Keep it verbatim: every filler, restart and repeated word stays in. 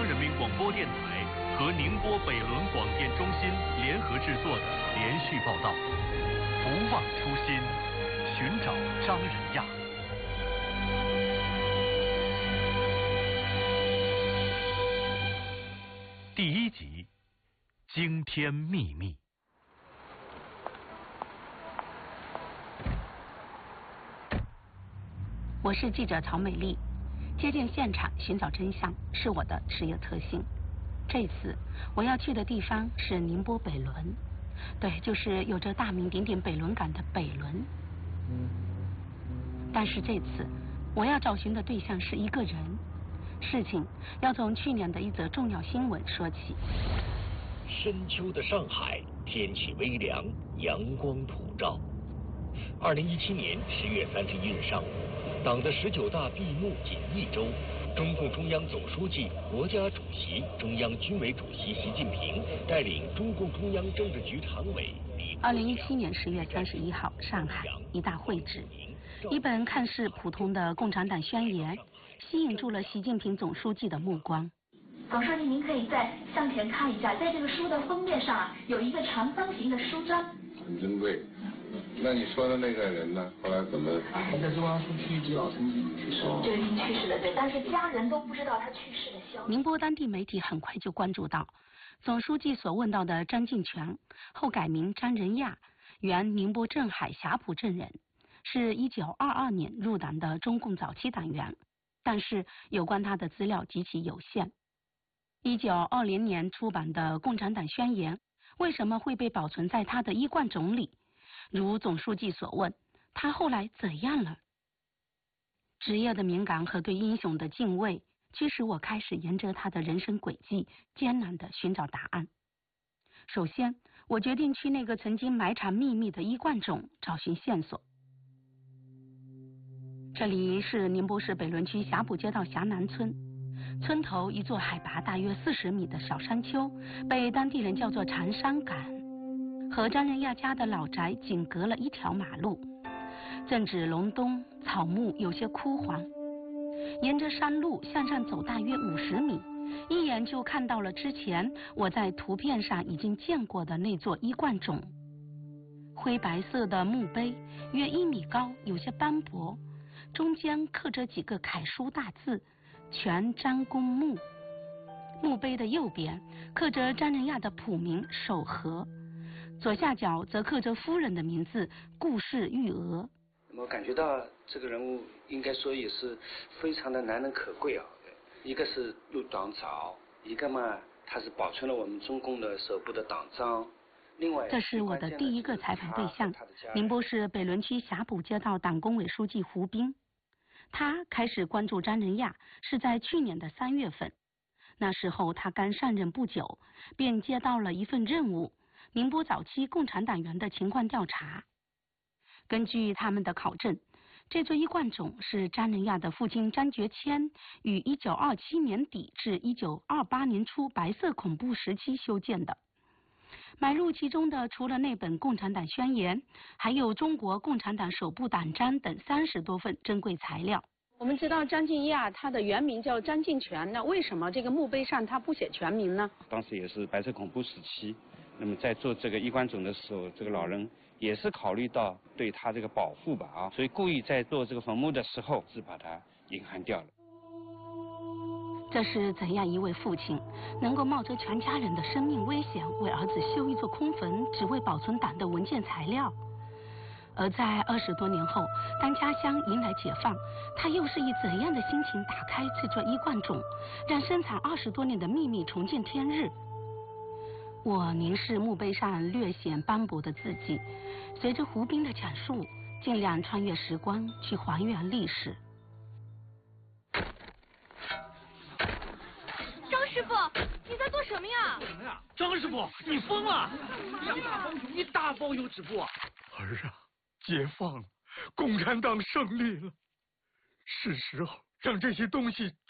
央人民广播电台和宁波北仑广电中心联合制作的连续报道《不忘初心，寻找张仁亚》第一集《惊天秘密》。 我是记者曹美丽，接近现场寻找真相是我的职业特性。这次我要去的地方是宁波北仑，对，就是有着大名鼎鼎北仑港的北仑。但是这次我要找寻的对象是一个人，事情要从去年的一则重要新闻说起。 深秋的上海，天气微凉，阳光普照。二零一七年十月三十一日上午，党的十九大闭幕仅一周，中共中央总书记、国家主席、中央军委主席习近平带领中共中央政治局常委。 二零一七年十月三十一号，上海一大会址，一本看似普通的共产党宣言，吸引住了习近平总书记的目光。 总书记，您可以再向前看一下，在这个书的封面上啊，有一个长方形的书章， 很珍贵。那你说的那个人呢？后来怎么？ 他在中央苏区指导层级去世了。 就已经去世了，对，但是家人都不知道他去世的消息。 宁波当地媒体很快就关注到，总书记所问到的张进全，后改名张仁亚，原宁波镇海霞浦镇人，是一九二二年入党的中共早期党员，但是有关他的资料极其有限。一九二零年出版的《共产党宣言》，为什么会被保存在他的衣冠冢里？如总书记所问，他后来怎样了？职业的敏感和对英雄的敬畏，驱使我开始沿着他的人生轨迹，艰难地寻找答案。首先，我决定去那个曾经埋藏秘密的衣冠冢找寻线索。这里是宁波市北仑区霞浦街道霞南村，村头一座海拔大约四十米的小山丘，被当地人叫做长山岗。和张仁亚家的老宅仅隔了一条马路，正值隆冬，草木有些枯黄。沿着山路向上走大约五十米，一眼就看到了之前我在图片上已经见过的那座衣冠冢。灰白色的墓碑约一米高，有些斑驳，中间刻着几个楷书大字“全张公墓”。墓碑的右边刻着张仁亚的谱名守和，左下角则刻着夫人的名字顾氏玉娥。 我感觉到这个人物应该说也是非常的难能可贵啊。一个是入党早，一个嘛他是保存了我们中共的首部的党章。另外， 这是我的第一个采访对象，宁波市北仑区霞浦街道党工委书记胡斌。他开始关注张仁亚是在去年的三月份，那时候他刚上任不久，便接到了一份任务。宁波早期共产党员的情况调查。根据他们的考证，这座衣冠冢是张仁亚的父亲张觉谦于一九二七年底至一九二八年初白色恐怖时期修建的。买入其中的除了那本《共产党宣言》，还有中国共产党首部党章等三十多份珍贵材料。我们知道张进亚他的原名叫张进全，那为什么这个墓碑上他不写全名呢？ 当时也是白色恐怖时期，那么在做这个衣冠冢的时候，这个老人也是考虑到对他这个保护吧啊，所以故意在做这个坟墓的时候是把它隐含掉了。 这是怎样一位父亲能够冒着全家人的生命危险为儿子修一座空坟，只为保存党的文件材料？而在二十多年后，当家乡迎来解放，他又是以怎样的心情打开这座衣冠冢，让深藏二十多年的秘密重见天日？我凝视墓碑上略显斑驳的字迹，随着胡斌的讲述，尽量穿越时光去还原历史。 张师傅，你在做什么呀？ 什么呀？张师傅，你疯了！一大包邮纸布啊！ 儿啊，解放了，共产党胜利了，是时候让这些东西